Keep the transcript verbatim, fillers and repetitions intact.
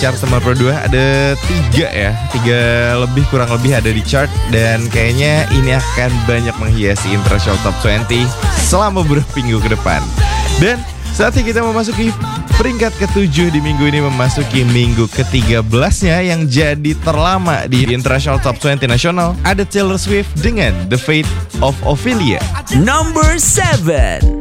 chart sembilan puluh dua ada tiga ya, tiga lebih kurang lebih ada di chart, dan kayaknya ini akan banyak menghiasi International Top dua puluh selama beberapa minggu ke depan. Dan saatnya kita memasuki peringkat ketujuh di minggu ini, memasuki minggu ke tiga belasnya yang jadi terlama di International Top dua puluh nasional. Ada Taylor Swift dengan The Fate of Ophelia. Number seven.